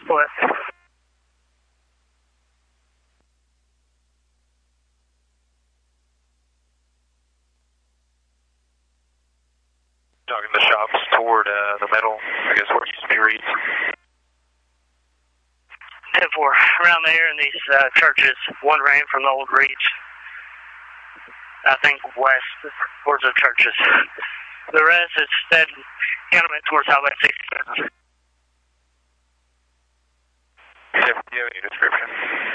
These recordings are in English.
What? Talking the shops toward the metal, I guess where it used to be Reed's. 10-4, around there in these churches, one ran from the old Reach, I think west towards the churches. The rest is heading kind of towards Highway 67. Do you have any description?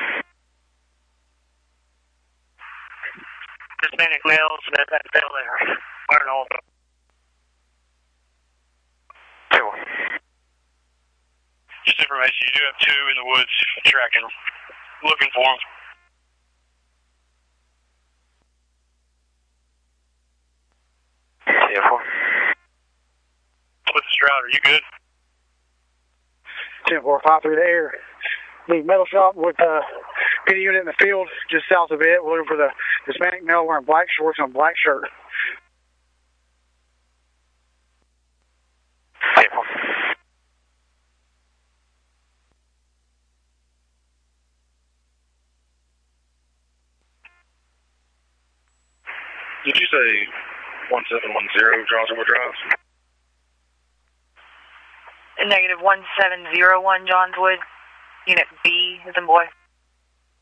Hispanic males that fell there. Aren't all of them. Just information, you do have two in the woods tracking, looking for them. Yeah, 4. With the Strider, you good? 10-4, 5 through the air. The metal shop with PD unit in the field just south of it. We're looking for the Hispanic male wearing black shorts and a black shirt. Yeah, 4. Did you say 1710 Johnsonwood Drive? Negative 1701 Johnswood, Unit B is in boy.